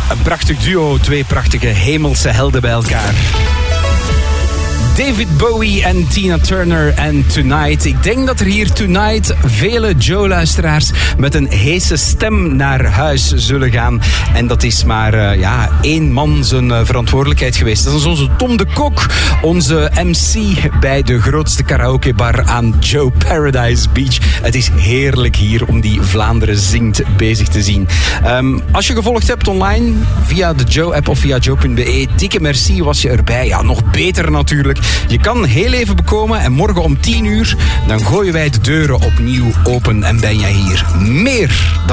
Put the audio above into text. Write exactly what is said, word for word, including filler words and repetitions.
Een prachtig duo, twee prachtige hemelse helden bij elkaar. David Bowie en Tina Turner en Tonight. Ik denk dat er hier Tonight vele Joe-luisteraars met een heese stem naar huis zullen gaan. En dat is maar uh, ja, één man zijn uh, verantwoordelijkheid geweest. Dat is onze Tom de Kok, onze M C bij de grootste karaokebar aan Joe Paradise Beach. Het is heerlijk hier om die Vlaanderen zingt bezig te zien. Um, als je gevolgd hebt online, via de Joe-app of via joe punt be, dikke merci was je erbij. Ja, nog beter natuurlijk. Je kan heel even bekomen en morgen om tien uur dan gooien wij de deuren opnieuw open en ben jij hier meer dan